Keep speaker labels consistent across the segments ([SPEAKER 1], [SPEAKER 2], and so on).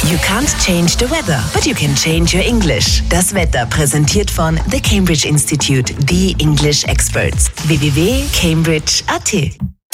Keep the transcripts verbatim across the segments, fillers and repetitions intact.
[SPEAKER 1] You can't change the weather, but you can change your English. Das Wetter präsentiert von The Cambridge Institute, the English Experts. w w w punkt cambridge punkt a t.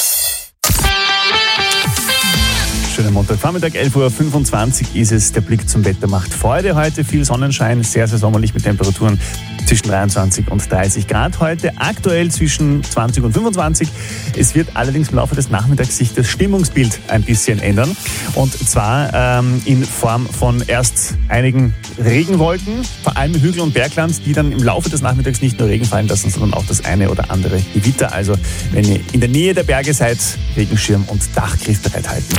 [SPEAKER 2] Schönen Montagvormittag, elf Uhr fünfundzwanzig ist es. Der Blick zum Wetter macht Freude heute. Viel Sonnenschein, sehr, sehr sommerlich mit Temperaturen zwischen dreiundzwanzig und dreißig Grad heute. Aktuell zwischen zwanzig und fünfundzwanzig. Es wird allerdings im Laufe des Nachmittags sich das Stimmungsbild ein bisschen ändern. Und zwar ähm, in Form von erst einigen Regenwolken, vor allem im Hügel- und Bergland, die dann im Laufe des Nachmittags nicht nur Regen fallen lassen, sondern auch das eine oder andere Gewitter. Also wenn ihr in der Nähe der Berge seid, Regenschirm und Dachgriff bereithalten.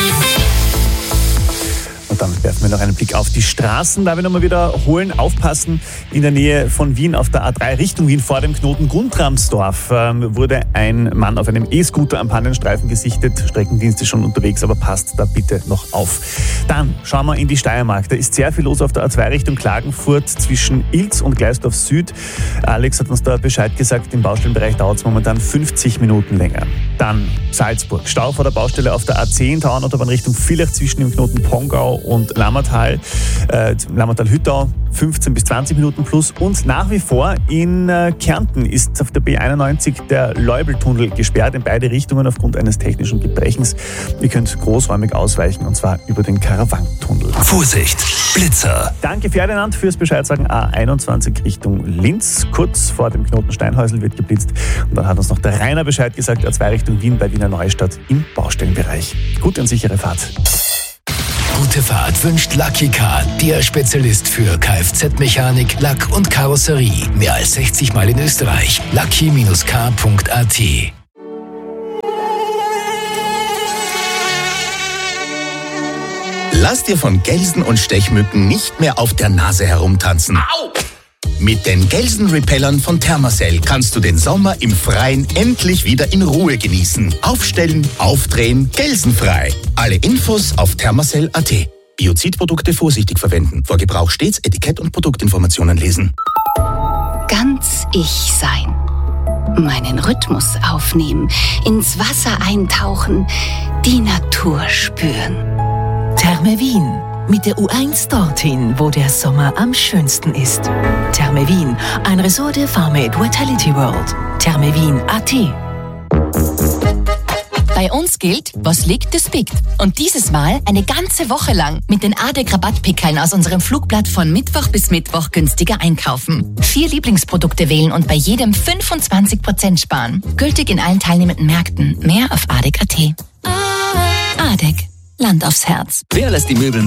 [SPEAKER 2] Und dann werfen wir noch einen Blick auf die Straßen, da wir nochmal wiederholen, aufpassen. In der Nähe von Wien auf der A drei Richtung Wien vor dem Knoten Guntramsdorf ähm, wurde ein Mann auf einem E-Scooter am Pannenstreifen gesichtet. Streckendienst ist schon unterwegs, aber passt da bitte noch auf. Dann schauen wir in die Steiermark. Da ist sehr viel los auf der A zwei Richtung Klagenfurt zwischen Ilz und Gleisdorf Süd. Alex hat uns da Bescheid gesagt, im Baustellenbereich dauert es momentan fünfzig Minuten länger. Dann Salzburg. Stau vor der Baustelle auf der A zehn, Tauernautobahn Richtung Villach zwischen dem Knoten Pongau und Lammertal, äh, Lammertal-Hüttau, fünfzehn bis zwanzig Minuten plus. Und nach wie vor in äh, Kärnten ist auf der B einundneunzig der Leubeltunnel gesperrt in beide Richtungen aufgrund eines technischen Gebrechens. Ihr könnt großräumig ausweichen und zwar über den Karawantunnel.
[SPEAKER 3] Vorsicht, Blitzer!
[SPEAKER 2] Danke Ferdinand fürs Bescheid sagen. A einundzwanzig Richtung Linz, kurz vor dem Knoten Steinhäusl wird geblitzt. Und dann hat uns noch der Rainer Bescheid gesagt, A zwei Richtung Wien bei Wiener Neustadt im Baustellenbereich. Gute und sichere Fahrt.
[SPEAKER 3] Gute Fahrt wünscht Lucky Car, der Spezialist für Kfz-Mechanik, Lack und Karosserie. Mehr als sechzig Mal in Österreich. lucky Bindestrich car Punkt a t.
[SPEAKER 4] Lass dir von Gelsen und Stechmücken nicht mehr auf der Nase herumtanzen. Au! Mit den Gelsenrepellern von Thermacell kannst du den Sommer im Freien endlich wieder in Ruhe genießen. Aufstellen, aufdrehen, gelsenfrei. Alle Infos auf thermacell Punkt a t. Biozidprodukte vorsichtig verwenden. Vor Gebrauch stets Etikett und Produktinformationen lesen.
[SPEAKER 5] Ganz ich sein. Meinen Rhythmus aufnehmen, ins Wasser eintauchen, die Natur spüren.
[SPEAKER 6] Therme Wien. Mit der U eins dorthin, wo der Sommer am schönsten ist. Therme Wien, ein Resort der Farmate Vitality World. Therme Wien Punkt a t.
[SPEAKER 7] Bei uns gilt, was liegt, das biegt. Und dieses Mal eine ganze Woche lang mit den A D E C-Rabattpickeln aus unserem Flugblatt von Mittwoch bis Mittwoch günstiger einkaufen. Vier Lieblingsprodukte wählen und bei jedem fünfundzwanzig Prozent sparen. Gültig in allen teilnehmenden Märkten. Mehr auf A D E C Punkt a t. A D E C. Land aufs Herz.
[SPEAKER 8] Wer lässt die Möbel